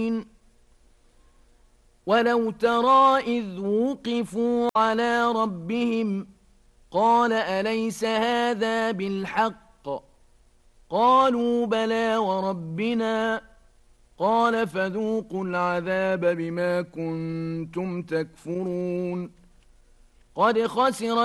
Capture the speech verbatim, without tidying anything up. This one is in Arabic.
ولو ترى إذ وقفوا على ربهم قال أليس هذا بالحق قالوا بلى وربنا قال فذوقوا العذاب بما كنتم تكفرون قد خسر